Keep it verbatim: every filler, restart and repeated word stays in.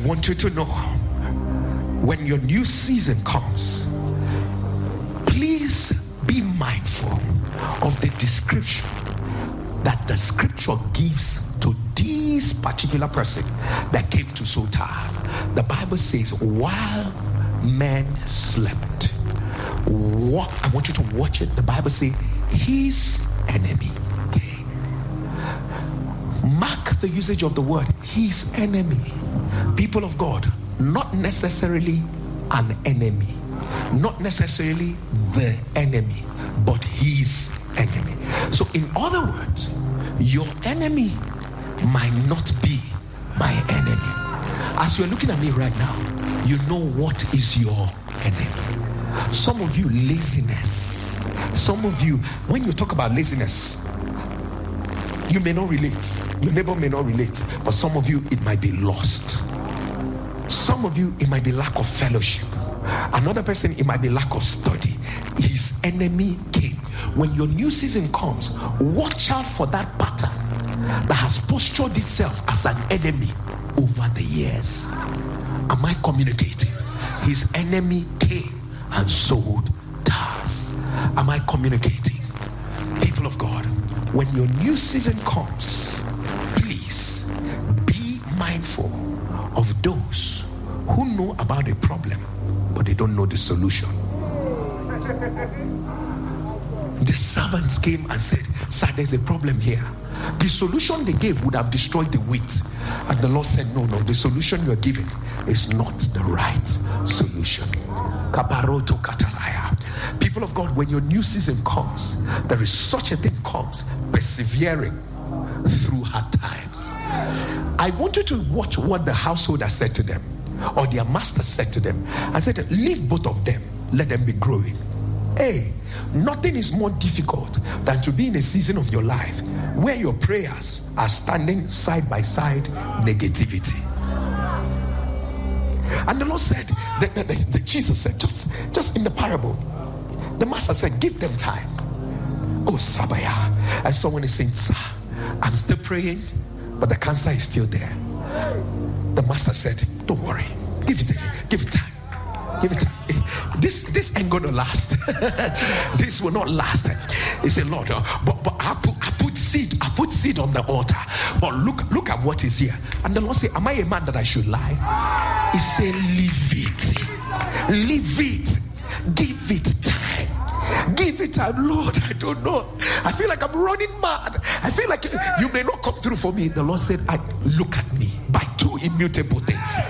want you to know, when your new season comes, please be mindful of the description that the scripture gives to this particular person that came to sow tares. The Bible says, while men slept, what I want you to watch it. The Bible says, his enemy came. Mark the usage of the word, his enemy. People of God, not necessarily an enemy, not necessarily the enemy, but his enemy. So in other words, your enemy might not be my enemy. As you're looking at me right now, you know what is your enemy. Some of you, laziness. Some of you, when you talk about laziness, you may not relate. Your neighbor may not relate. But some of you, it might be lust. Some of you, it might be lack of fellowship. Another person, it might be lack of study. His enemy came. When your new season comes, watch out for that pattern that has postured itself as an enemy over the years. Am I communicating? His enemy came and sowed tares. Am I communicating? People of God, when your new season comes, please be mindful of those who know about the problem, but they don't know the solution. The servants came and said, sir, there's a problem here. The solution they gave would have destroyed the wheat. And the Lord said, no, no, the solution you're giving is not the right solution. Kabaroto katalaya. People of God, when your new season comes, there is such a thing comes, persevering through hard times. I want you to watch what the householder said to them, or their master said to them. I said, leave both of them, let them be growing. Hey, nothing is more difficult than to be in a season of your life where your prayers are standing side by side negativity. And the Lord said, the, the, the, the Jesus said, just, just in the parable, the master said, give them time. Oh, Sabaya. And someone is saying, sir, I'm still praying, but the cancer is still there. The master said, don't worry, give it, give it time. Give it time. This this ain't gonna last. This will not last. He said, Lord, uh, but but I put I put seed, I put seed on the altar. But look, look at what is here. And the Lord said, am I a man that I should lie? He said, leave it. Leave it. Give it time. Give it time, Lord. I don't know. I feel like I'm running mad. I feel like you may not come through for me. The Lord said, I look at me by two immutable things.